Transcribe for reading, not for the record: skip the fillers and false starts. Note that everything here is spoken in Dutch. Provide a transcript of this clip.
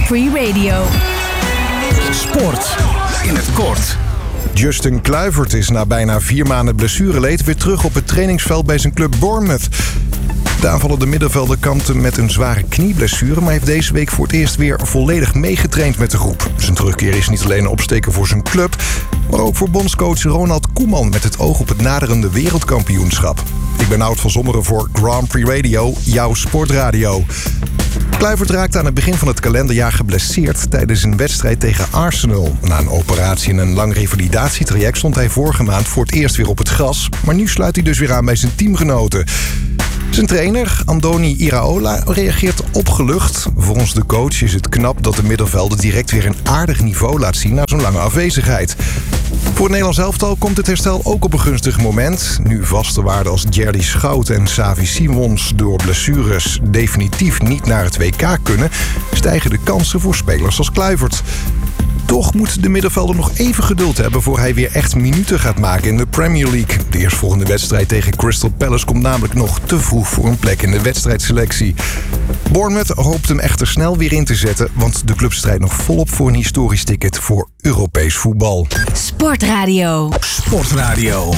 Prix Radio. Sport in het kort. Justin Kluivert is na bijna 4 maanden blessureleed weer terug op het trainingsveld bij zijn club Bournemouth. De aanvallende middenvelder kampte met een zware knieblessure, maar heeft deze week voor het eerst weer volledig meegetraind met de groep. Zijn terugkeer is niet alleen een opsteken voor zijn club, maar ook voor bondscoach Ronald Koeman met het oog op het naderende wereldkampioenschap. Ik ben Nout van Zommeren voor Grand Prix Radio, jouw sportradio. Kluivert raakte aan het begin van het kalenderjaar geblesseerd tijdens een wedstrijd tegen Arsenal. Na een operatie en een lang revalidatietraject stond hij vorige maand voor het eerst weer op het gras. Maar nu sluit hij dus weer aan bij zijn teamgenoten. Zijn trainer, Andoni Iraola, reageert opgelucht. Volgens de coach is het knap dat de middenvelder direct weer een aardig niveau laat zien na zo'n lange afwezigheid. Voor het Nederlands elftal komt het herstel ook op een gunstig moment. Nu vaste waarden als Jerdy Schout en Xavi Simons door blessures definitief niet naar het WK kunnen, stijgen de kansen voor spelers als Kluivert. Toch moet de middenvelder nog even geduld hebben voor hij weer echt minuten gaat maken in de Premier League. De eerstvolgende wedstrijd tegen Crystal Palace komt namelijk nog te vroeg voor een plek in de wedstrijdselectie. Bournemouth hoopt hem echter snel weer in te zetten, want de club strijdt nog volop voor een historisch ticket voor Europees voetbal. Sportradio. Sportradio.